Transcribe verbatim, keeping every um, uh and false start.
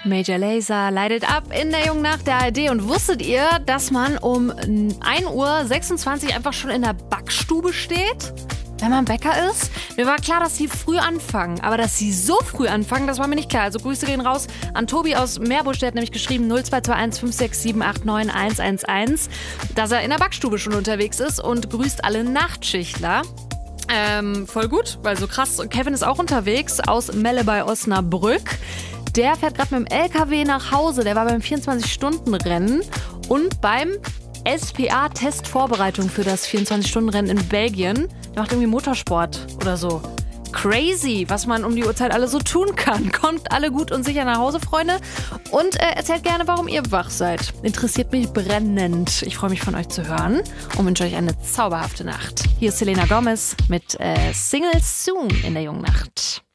Major Lazer leitet ab in der Jungen Nacht der A R D. Und wusstet ihr, dass man um ein Uhr sechsundzwanzig einfach schon in der Backstube steht, wenn man Bäcker ist? Mir war klar, dass sie früh anfangen, aber dass sie so früh anfangen, das war mir nicht klar. Also Grüße gehen raus an Tobi aus Meerbusch, der hat nämlich geschrieben null zwei zwei eins fünf sechs sieben acht neun eins eins eins, dass er in der Backstube schon unterwegs ist und grüßt alle Nachtschichtler. Ähm, voll gut, weil so krass. Kevin ist auch unterwegs aus Melle bei Osnabrück. Der fährt gerade mit dem L K W nach Hause. Der war beim vierundzwanzig-Stunden-Rennen und beim S P A-Testvorbereitung für das vierundzwanzig-Stunden-Rennen in Belgien. Der macht irgendwie Motorsport oder so. Crazy, was man um die Uhrzeit alles so tun kann. Kommt alle gut und sicher nach Hause, Freunde. Und äh, erzählt gerne, warum ihr wach seid. Interessiert mich brennend. Ich freue mich, von euch zu hören und wünsche euch eine zauberhafte Nacht. Hier ist Selena Gomez mit äh, Single Soon in der Jungen Nacht.